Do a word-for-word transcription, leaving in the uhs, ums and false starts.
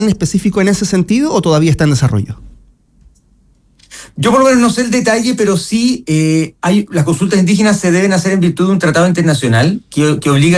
específico en ese sentido o todavía está en desarrollo? Yo por lo menos no sé el detalle, pero sí eh, hay las consultas indígenas se deben hacer en virtud de un tratado internacional que, que obliga